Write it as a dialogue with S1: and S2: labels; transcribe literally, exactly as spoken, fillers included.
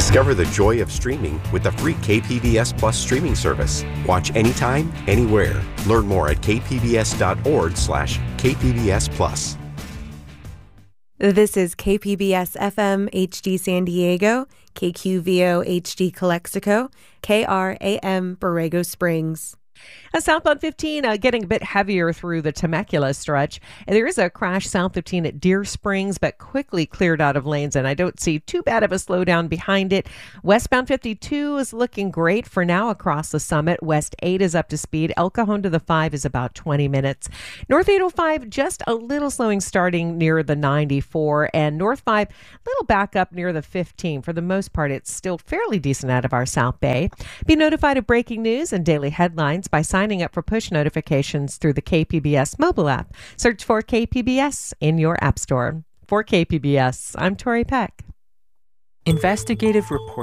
S1: Discover the joy of streaming with the free K P B S Plus streaming service. Watch anytime, anywhere. Learn more at kpbs.org slash kpbs plus.
S2: This is K P B S F M H D San Diego, K Q V O H D Calexico, K R A M Borrego Springs.
S3: A southbound fifteen uh, getting a bit heavier through the Temecula stretch. And there is a crash south fifteen at Deer Springs, but quickly cleared out of lanes, and I don't see too bad of a slowdown behind it. Westbound fifty-two is looking great for now across the Summit. West eight is up to speed. El Cajon to the five is about twenty minutes. North eight oh five just a little slowing starting near the ninety-four, and North five a little back up near the fifteen. For the most part, it's still fairly decent out of our South Bay. Be notified of breaking news and daily headlines by signing up for push notifications through the K P B S mobile app. Search for K P B S in your app store. For K P B S, I'm Tori Peck.
S4: Investigative reporting.